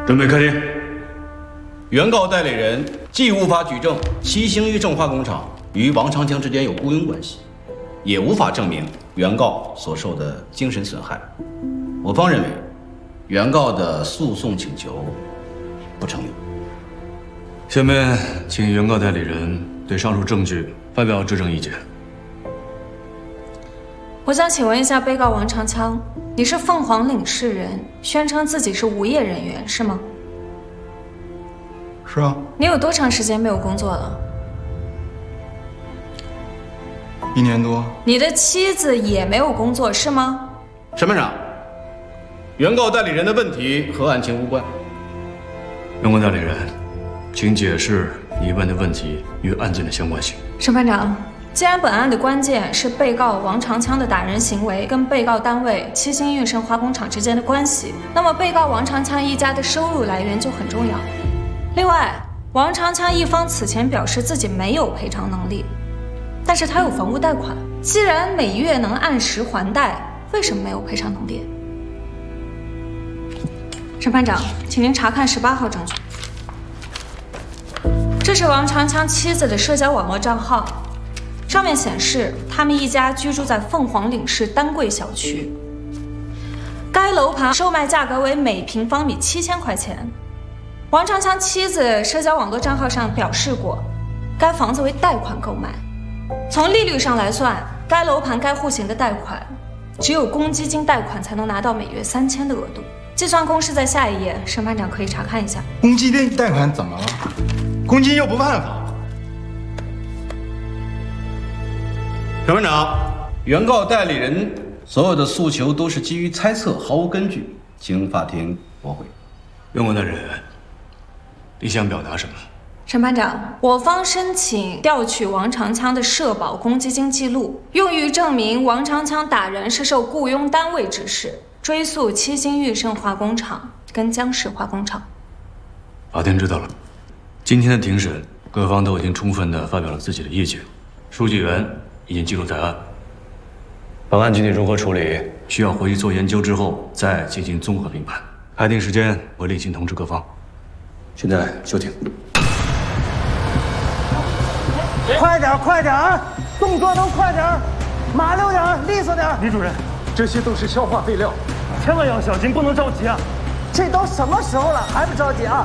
准备开庭。 原告代理人既无法举证七星玉正化工厂与王长江之间有雇佣关系，也无法证明原告所受的精神损害。我方认为，原告的诉讼请求不成立。 下面请原告代理人对上述证据发表质证意见。 我想请问一下被告王长枪，你是凤凰岭市人，宣称自己是无业人员，是吗？ 是啊。 你有多长时间没有工作了 ？1年多。 你的妻子也没有工作，是吗？ 审判长，原告代理人的问题和案情无关。 原告代理人，请解释你问的问题与案件的相关性。 审判长，既然本案的关键是被告王长枪的打人行为跟被告单位七星运盛化工厂之间的关系，那么被告王长枪一家的收入来源就很重要。另外，王长枪一方此前表示自己没有赔偿能力，但是他有房屋贷款，既然每月能按时还贷，为什么没有赔偿能力？审判长，请您查看18号证据。这是王长枪妻子的社交网络账号，上面显示他们一家居住在凤凰岭市丹桂小区，该楼盘售卖价格为每平方米7000块钱。王长枪妻子社交网络账号上表示过，该房子为贷款购买。从利率上来算，该楼盘该户型的贷款只有公积金贷款才能拿到每月3000的额度。计算公式在下一页，审判长可以查看一下。 公积金贷款怎么了？公积金又不犯法。 审判长，原告代理人所有的诉求都是基于猜测，毫无根据，请法庭驳回。 原告代理人，你想表达什么？ 审判长，我方申请调取王长枪的社保公积金记录，用于证明王长枪打人是受雇佣单位指使，追诉七星玉盛化工厂跟江氏化工厂。 法庭知道了。今天的庭审，各方都已经充分地发表了自己的意见，书记员已经记录在案。本案具体如何处理，需要回去做研究之后再进行综合评判。开庭时间我另行通知各方。现在休庭。 快点，快点，动作都快点，麻溜点，利索点。 李主任，这些都是消化废料，千万要小心，不能着急啊！ 这都什么时候了，还不着急啊？